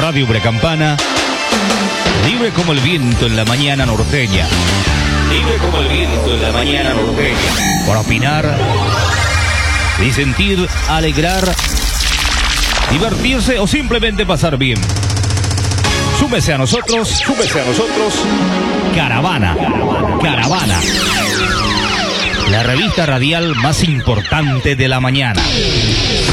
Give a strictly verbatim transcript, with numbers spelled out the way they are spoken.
Radio Bracampana, libre como el viento en la mañana norteña. Libre como el viento en la mañana norteña. Para opinar, disentir, alegrar, divertirse o simplemente pasar bien. Súmese a nosotros, súmese a nosotros. Caravana, Caravana. La revista radial más importante de la mañana.